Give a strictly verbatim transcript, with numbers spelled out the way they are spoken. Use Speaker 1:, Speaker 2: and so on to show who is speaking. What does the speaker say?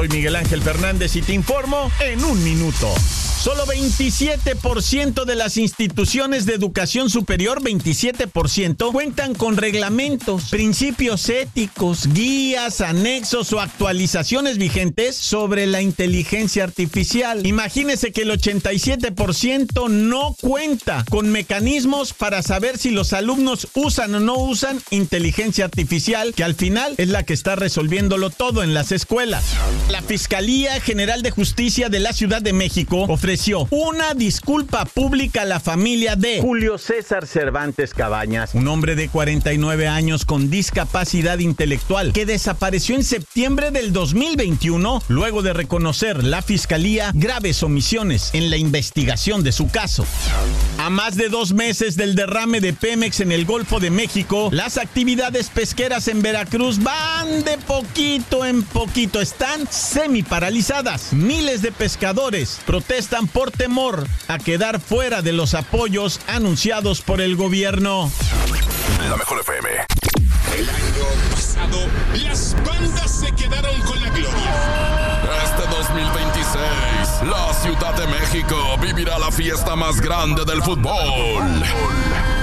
Speaker 1: soy Miguel Ángel Fernández y te informo en un minuto. Solo veintisiete por ciento de las instituciones de educación superior, veintisiete por ciento, cuentan con reglamentos, principios éticos, guías, anexos o actualizaciones vigentes sobre la inteligencia artificial. Imagínese que el ochenta y siete por ciento no cuenta con mecanismos para saber si los alumnos usan o no usan inteligencia artificial, que al final es la que está resolviéndolo todo en las escuelas. La Fiscalía General de Justicia de la Ciudad de México ofreció una disculpa pública a la familia de Julio César Cervantes Cabañas, un hombre de cuarenta y nueve años con discapacidad intelectual que desapareció en septiembre del dos mil veintiuno luego de reconocer la Fiscalía graves omisiones en la investigación de su caso. A más de dos meses del derrame de Pemex en el Golfo de México, las actividades pesqueras en Veracruz van de poquito en poquito, están semi paralizadas. Miles de pescadores protestan por temor a quedar fuera de los apoyos anunciados por el gobierno.
Speaker 2: La Mejor F M.
Speaker 3: El año pasado, las bandas se quedaron con la gloria.
Speaker 2: Este dos mil veintiséis, la Ciudad de México vivirá la fiesta más grande del fútbol.